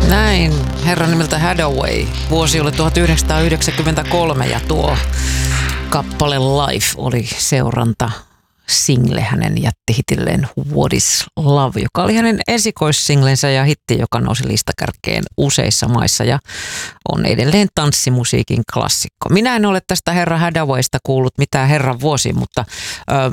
Näin, herran nimeltä Hathaway. Vuosi oli 1993 ja tuo kappale Life oli seuranta single hänen jättihitilleen What is Love, joka oli hänen esikoissinglensä ja hitti, joka nousi listakärkeen useissa maissa ja on edelleen tanssimusiikin klassikko. Minä en ole tästä herra Hathawaysta kuullut mitään herran vuosi, mutta